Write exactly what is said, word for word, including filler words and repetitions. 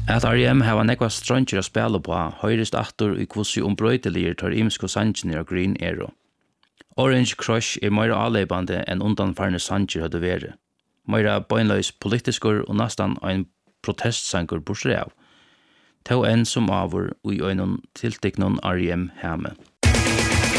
At R E M hava nekva stranger å spela på, høyrest aftur i kvossi ombrøyteligir tar imsko sanjene og Green Aero. Orange Crush er meira avleibande enn undanfarne sanger hadde vere. Meira beinleis politiskur og nastan ein protestsangur bursre av. Tau enn som avur ui einun tiltiknun R E M hame.